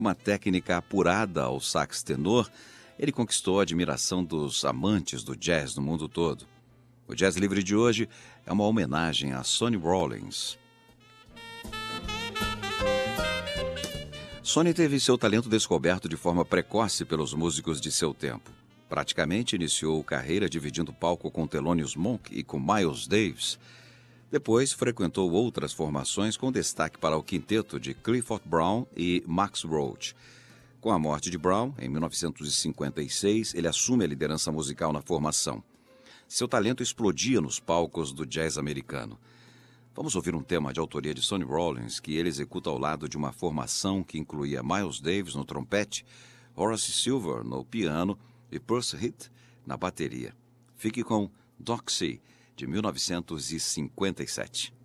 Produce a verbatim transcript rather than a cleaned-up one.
Uma técnica apurada ao sax tenor, ele conquistou a admiração dos amantes do jazz no mundo todo. O Jazz Livre de hoje é uma homenagem a Sonny Rollins. Sonny teve seu talento descoberto de forma precoce pelos músicos de seu tempo. Praticamente iniciou carreira dividindo palco com Thelonious Monk e com Miles Davis. Depois frequentou outras formações com destaque para o quinteto de Clifford Brown e Max Roach. Com a morte de Brown, em mil novecentos e cinquenta e seis, ele assume a liderança musical na formação. Seu talento explodia nos palcos do jazz americano. Vamos ouvir um tema de autoria de Sonny Rollins que ele executa ao lado de uma formação que incluía Miles Davis no trompete, Horace Silver no piano e Percy Heath na bateria. Fique com Doxy, de mil novecentos e cinquenta e sete.